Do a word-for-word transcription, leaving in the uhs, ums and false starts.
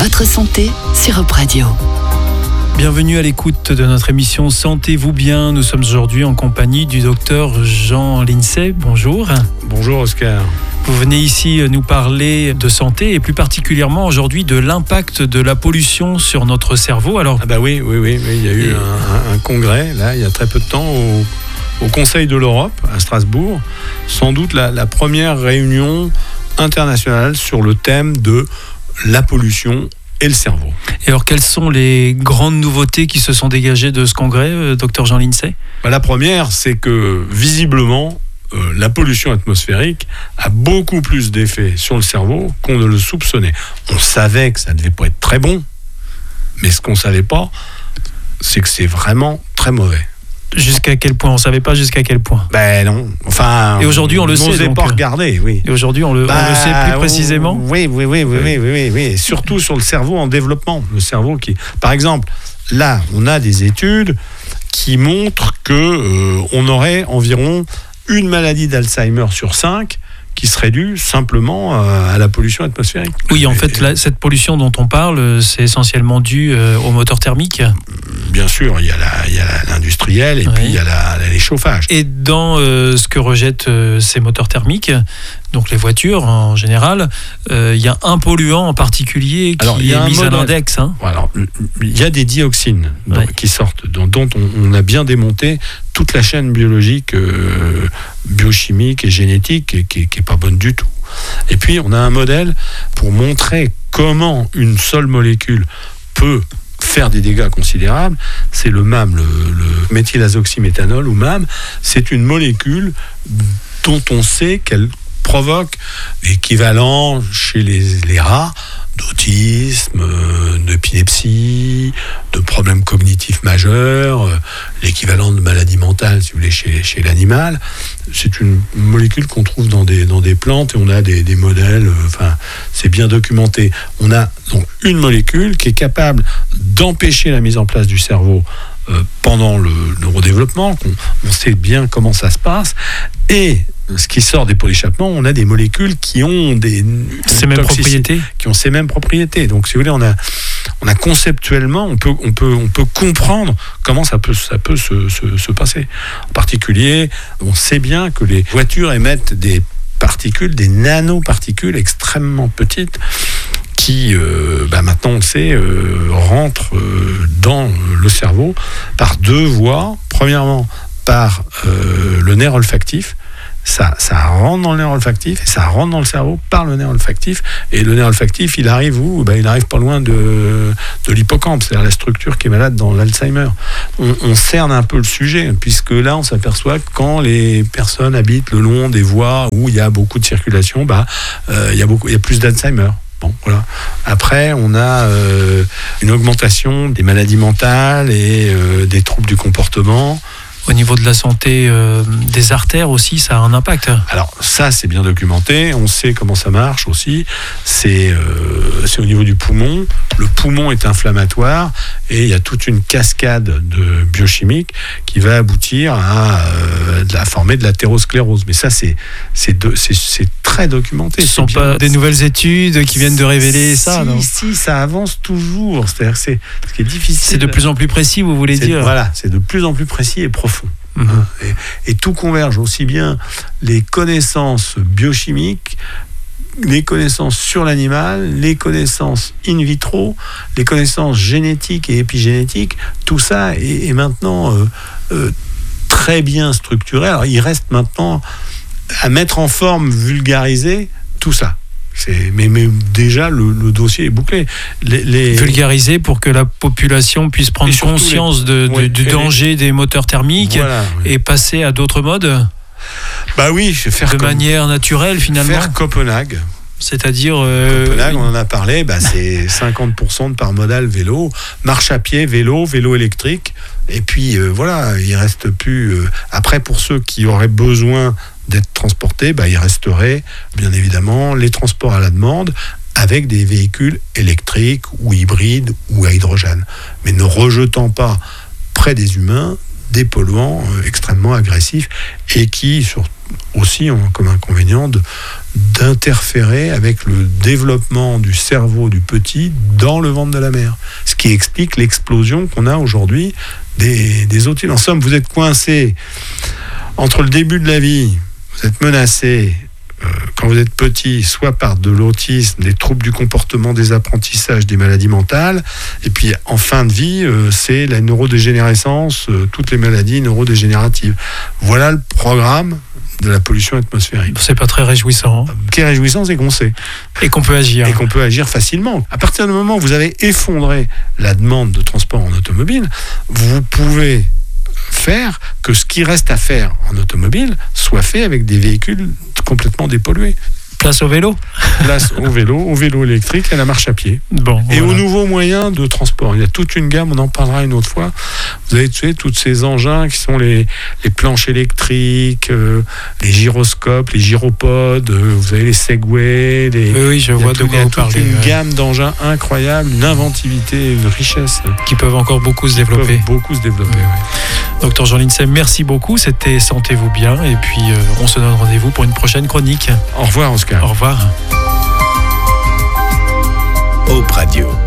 Votre santé sur Europe Radio. Bienvenue à l'écoute de notre émission Sentez-vous bien. Nous sommes aujourd'hui en compagnie du docteur Jean Lindsay. Bonjour. Bonjour Oscar. Vous venez ici nous parler de santé et plus particulièrement aujourd'hui de l'impact de la pollution sur notre cerveau. Alors, ah bah oui, oui, oui, oui. Il y a eu et... un, un congrès là, il y a très peu de temps au, au Conseil de l'Europe à Strasbourg. Sans doute la, la première réunion internationale sur le thème de la pollution et le cerveau. Et alors, quelles sont les grandes nouveautés qui se sont dégagées de ce congrès, euh, docteur Jean Lindsay ? Bah, la première, c'est que visiblement, euh, la pollution atmosphérique a beaucoup plus d'effets sur le cerveau qu'on ne le soupçonnait. On savait que ça ne devait pas être très bon, mais ce qu'on ne savait pas, c'est que c'est vraiment très mauvais. Jusqu'à quel point ? On ne savait pas jusqu'à quel point. Ben non. Enfin, et aujourd'hui, on le sait. On n'osait pas regarder, oui. Et aujourd'hui, on le, bah, on le sait plus précisément. Oui, oui, oui, oui, oui, oui, oui, oui. Surtout sur le cerveau en développement. Le cerveau qui, par exemple, là, on a des études qui montrent que euh, on aurait environ une maladie d'Alzheimer sur cinq qui serait due simplement à la pollution atmosphérique. Oui, en fait, la, cette pollution dont on parle, c'est essentiellement dû euh, au moteur thermique. Bien sûr, il y a, la, il y a l'industriel et oui. Puis il y a la, la, les chauffages. Et dans euh, ce que rejettent euh, ces moteurs thermiques, donc les voitures en général, euh, il y a un polluant en particulier qui Alors, est mis modèle. à l'index. Hein. Alors, il y a des dioxines oui. donc, qui sortent, dont, dont on, on a bien démonté toute la chaîne biologique, euh, biochimique et génétique, et, qui n'est pas bonne du tout. Et puis, on a un modèle pour montrer comment une seule molécule peut faire des dégâts considérables. C'est le M A M, le, le méthylazoxyméthanol ou M A M. C'est une molécule dont on sait qu'elle provoque l'équivalent chez les, les rats d'autisme, d'épilepsie, de problèmes cognitifs majeurs, l'équivalent de maladie mentale, si vous voulez, chez, chez l'animal. C'est une molécule qu'on trouve dans des, dans des plantes et on a des, des modèles, enfin, c'est bien documenté. On a donc une molécule qui est capable d'empêcher la mise en place du cerveau euh, pendant le neurodéveloppement, qu'on, on sait bien comment ça se passe, et ce qui sort des pots d'échappement, on a des molécules qui ont des ces mêmes propriétés, qui ont ces mêmes propriétés. Donc, si vous voulez, on a, on a conceptuellement, on peut, on peut, on peut comprendre comment ça peut, ça peut se, se, se passer. En particulier, on sait bien que les voitures émettent des particules, des nanoparticules extrêmement petites, qui, euh, bah maintenant, on le sait, euh, rentrent euh, dans le cerveau par deux voies. Premièrement, par euh, le nerf olfactif. Ça, ça rentre dans le nerf olfactif et ça rentre dans le cerveau par le nerf olfactif. Et le nerf olfactif, il arrive où ? Ben, il arrive pas loin de, de l'hippocampe, c'est-à-dire la structure qui est malade dans l'Alzheimer. On, on cerne un peu le sujet, puisque là, on s'aperçoit que quand les personnes habitent le long des voies où il y a beaucoup de circulation, bah, euh, il y a beaucoup, il y a plus d'Alzheimer. Bon, voilà. Après, on a euh, une augmentation des maladies mentales et euh, des troubles du comportement. Au niveau de la santé euh, des artères aussi, ça a un impact. Alors ça, c'est bien documenté. On sait comment ça marche aussi. C'est, euh, c'est au niveau du poumon. Le poumon est inflammatoire et il y a toute une cascade de biochimiques qui va aboutir à, euh, à former de l'athérosclérose. Mais ça, c'est, c'est, de, c'est, c'est très documenté. Ce ne sont bien, pas des nouvelles études qui viennent de révéler si, ça, non ? Si, ça avance toujours. C'est-à-dire que c'est ce qui est difficile. C'est de plus en plus précis, vous voulez c'est, dire ? Voilà, c'est de plus en plus précis et profond. Mmh. Et, et tout converge, aussi bien les connaissances biochimiques, les connaissances sur l'animal, les connaissances in vitro, les connaissances génétiques et épigénétiques, tout ça est, est maintenant euh, euh, très bien structuré. Alors il reste maintenant à mettre en forme, vulgariser tout ça. C'est, mais, mais déjà, le, le dossier est bouclé. Les, les... Vulgariser pour que la population puisse prendre conscience les... de, de, ouais, du danger les... des moteurs thermiques voilà, ouais. et passer à d'autres modes. Bah oui, faire de comme... manière naturelle finalement. Faire Copenhague. C'est-à-dire... Euh... Copenhague, on en a parlé, bah, c'est cinquante pour cent de part modale vélo, marche à pied, vélo, vélo électrique. Et puis euh, voilà, il ne reste plus... Euh... Après, pour ceux qui auraient besoin d'être transportés, bah, il resterait bien évidemment les transports à la demande avec des véhicules électriques ou hybrides ou à hydrogène. Mais ne rejetant pas près des humains des polluants euh, extrêmement agressifs et qui, sur, aussi comme inconvénient de, d'interférer avec le développement du cerveau du petit dans le ventre de la mère. Ce qui explique l'explosion qu'on a aujourd'hui des, des autismes. En somme, vous êtes coincé entre le début de la vie, vous êtes menacé euh, quand vous êtes petit, soit par de l'autisme, des troubles du comportement, des apprentissages, des maladies mentales, et puis en fin de vie, euh, c'est la neurodégénérescence, euh, toutes les maladies neurodégénératives. Voilà le programme de la pollution atmosphérique. C'est pas très réjouissant. Hein. Ce qui est réjouissant, c'est qu'on sait. Et qu'on peut agir. Et qu'on peut agir facilement. À partir du moment où vous avez effondré la demande de transport en automobile, vous pouvez faire que ce qui reste à faire en automobile soit fait avec des véhicules complètement dépollués. Place au vélo. Place au vélo, au vélo électrique et à la marche à pied. Bon, et voilà. aux nouveaux moyens de transport. Il y a toute une gamme, on en parlera une autre fois. Vous avez tu sais, tous ces engins qui sont les, les planches électriques, euh, les gyroscopes, les gyropodes, euh, vous avez les Segway. Les, oui, oui, je vois de quoi vous parlez. Il y a toute une ouais. gamme d'engins incroyables, une inventivité, une richesse. Qui peuvent encore beaucoup se développer. Peuvent beaucoup se développer, oui. Docteur Jean Lincey, merci beaucoup. C'était Sentez-vous bien. Et puis, euh, on se donne rendez-vous pour une prochaine chronique. Au revoir, Oscar. Au revoir. Hope Radio.